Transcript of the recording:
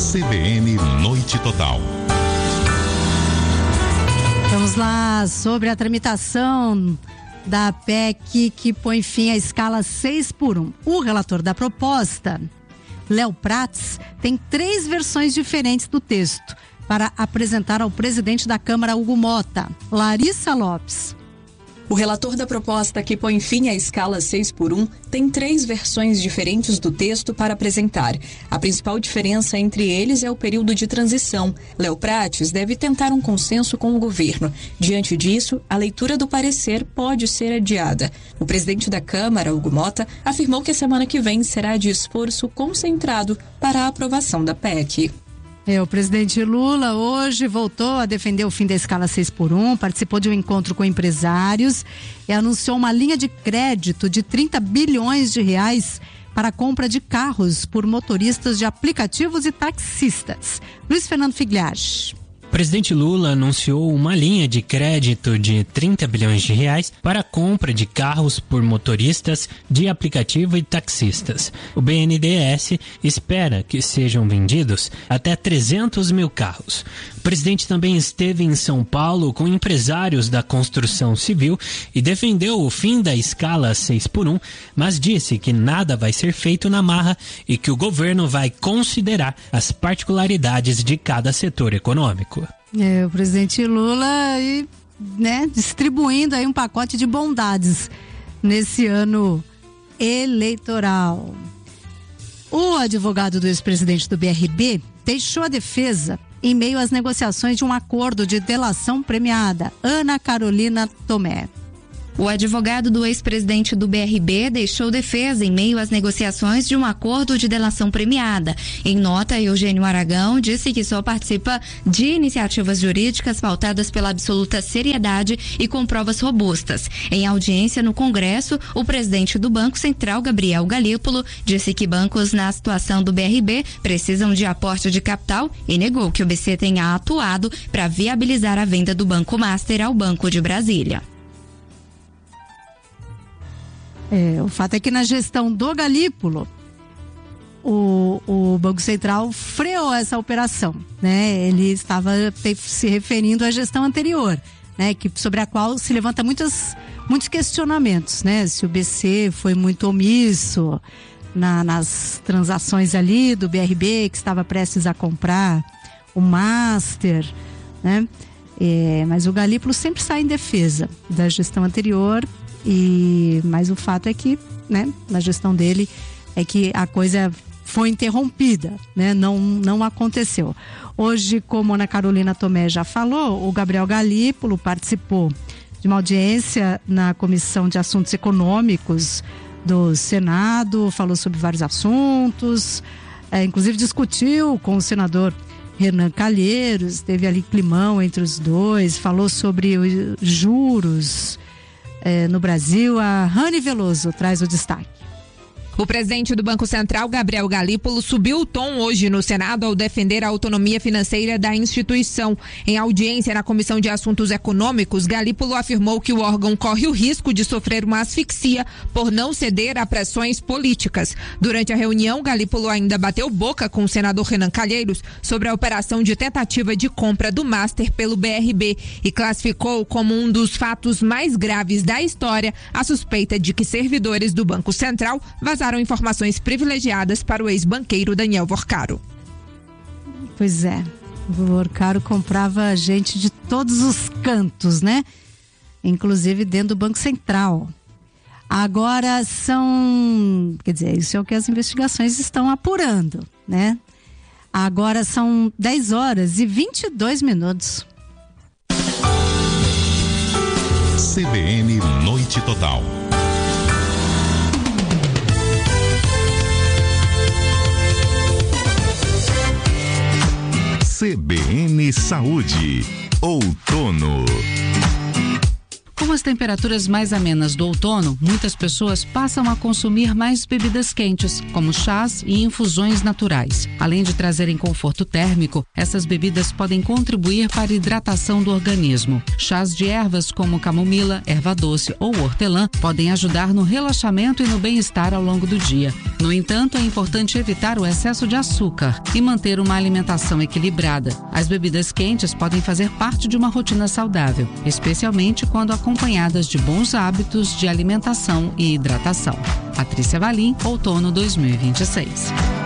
CBN Noite Total. Vamos lá, sobre a tramitação da PEC que põe fim à escala 6x1. O relator da proposta, Léo Prats, tem 3 versões diferentes do texto para apresentar ao presidente da Câmara, Hugo Mota. Larissa Lopes. O relator da proposta que põe fim à escala 6x1 tem 3 versões diferentes do texto para apresentar. A principal diferença entre eles é o período de transição. Léo Prates deve tentar um consenso com o governo. Diante disso, a leitura do parecer pode ser adiada. O presidente da Câmara, Hugo Mota, afirmou que a semana que vem será de esforço concentrado para a aprovação da PEC. O presidente Lula hoje voltou a defender o fim da escala 6x1, participou de um encontro com empresários e anunciou uma linha de crédito de 30 bilhões de reais para a compra de carros por motoristas de aplicativos e taxistas. Luiz Fernando Figliage. O presidente Lula anunciou uma linha de crédito de 30 bilhões de reais para a compra de carros por motoristas de aplicativo e taxistas. O BNDES espera que sejam vendidos até 300 mil carros. O presidente também esteve em São Paulo com empresários da construção civil e defendeu o fim da escala 6x1, mas disse que nada vai ser feito na marra e que o governo vai considerar as particularidades de cada setor econômico. O presidente Lula distribuindo aí um pacote de bondades nesse ano eleitoral. O advogado do ex-presidente do BRB deixou a defesa em meio às negociações de um acordo de delação premiada. Ana Carolina Tomé. O advogado do ex-presidente do BRB deixou defesa em meio às negociações de um acordo de delação premiada. Em nota, Eugênio Aragão disse que só participa de iniciativas jurídicas pautadas pela absoluta seriedade e com provas robustas. Em audiência no Congresso, o presidente do Banco Central, Gabriel Galípolo, disse que bancos na situação do BRB precisam de aporte de capital e negou que o BC tenha atuado para viabilizar a venda do Banco Master ao Banco de Brasília. O fato é que na gestão do Galípolo, o Banco Central freou essa operação, né? Ele estava se referindo à gestão anterior, né? Sobre a qual se levanta muitos questionamentos, né? Se o BC foi muito omisso nas transações ali do BRB, que estava prestes a comprar o Master, né? Mas o Galípolo sempre sai em defesa da gestão anterior. Mas o fato é que, né, na gestão dele é que a coisa foi interrompida, né? Não aconteceu. Hoje, como a Ana Carolina Tomé já falou, o Gabriel Galípolo participou de uma audiência na Comissão de Assuntos Econômicos do Senado, falou sobre vários assuntos, inclusive discutiu com o senador Renan Calheiros, teve ali climão entre os dois, falou sobre os juros no Brasil. A Rani Veloso traz o destaque. O presidente do Banco Central, Gabriel Galípolo, subiu o tom hoje no Senado ao defender a autonomia financeira da instituição. Em audiência na Comissão de Assuntos Econômicos, Galípolo afirmou que o órgão corre o risco de sofrer uma asfixia por não ceder a pressões políticas. Durante a reunião, Galípolo ainda bateu boca com o senador Renan Calheiros sobre a operação de tentativa de compra do Master pelo BRB e classificou como um dos fatos mais graves da história a suspeita de que servidores do Banco Central vazaram informações privilegiadas para o ex-banqueiro Daniel Vorcaro. Pois é, o Vorcaro comprava gente de todos os cantos, né? Inclusive dentro do Banco Central. Agora isso é o que as investigações estão apurando, né? Agora são 10 horas e 22 minutos. CBN Noite Total. CBN Saúde, outono. Com as temperaturas mais amenas do outono, muitas pessoas passam a consumir mais bebidas quentes, como chás e infusões naturais. Além de trazerem conforto térmico, essas bebidas podem contribuir para a hidratação do organismo. Chás de ervas como camomila, erva doce ou hortelã podem ajudar no relaxamento e no bem-estar ao longo do dia. No entanto, é importante evitar o excesso de açúcar e manter uma alimentação equilibrada. As bebidas quentes podem fazer parte de uma rotina saudável, especialmente quando acompanhadas de bons hábitos de alimentação e hidratação. Patrícia Valim, outono 2026.